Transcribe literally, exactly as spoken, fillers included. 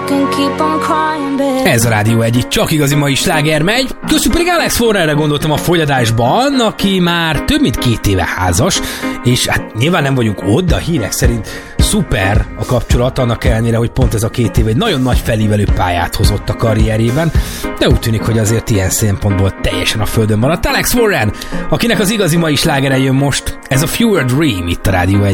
Ez a Rádió egy, itt csak igazi mai sláger megy. Köztük pedig Alex Warrenre gondoltam a fogyadásban, aki már több mint két éve házas, és hát nyilván nem vagyunk ott, de a hírek szerint szuper a kapcsolat, annak ellenére, hogy pont ez a két év egy nagyon nagy felívelő pályát hozott a karrierében, de úgy tűnik, hogy azért ilyen szempontból teljesen a földön maradt. Alex Warren, akinek az igazi mai slágere jön most, ez a Fewer Dream itt a Rádió egy.